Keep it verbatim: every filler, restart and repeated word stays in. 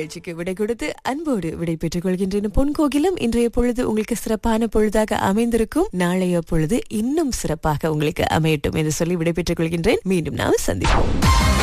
நிகழ்ச்சிக்கு விடை கொடுத்து அன்போடு விடை பெற்றுக் கொள்கின்றன பொன் கோகிலம். இன்றைய பொழுது உங்களுக்கு சிறப்பான பொழுதாக அமைந்திருக்கும். நாளைய பொழுது இன்னும் சிறப்பாக உங்களுக்கு அமையட்டும் என்று சொல்லி விடை பெற்றுக் கொள்கின்றேன். மீண்டும் நாம் சந்திப்போம்.